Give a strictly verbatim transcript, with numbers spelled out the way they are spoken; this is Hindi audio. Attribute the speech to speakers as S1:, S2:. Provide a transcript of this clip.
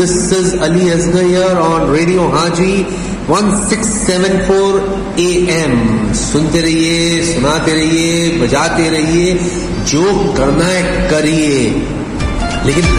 S1: This is Ali Asghar here on Radio Haji sixteen seventy-four A M. सुनते रहिए, सुनाते रहिए, बजाते रहिए, जो करना है करिए, लेकिन